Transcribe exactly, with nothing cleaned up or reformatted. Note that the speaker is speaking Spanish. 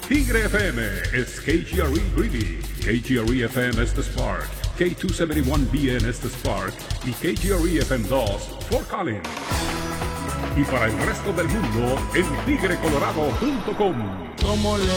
Tigre F M is K G R E Greeley, K G R E F M es The Spark, K doscientos setenta y uno B N es The Spark y K G R E F M dos Fort Collins. Y para el resto del mundo en tigre colorado punto com. Como le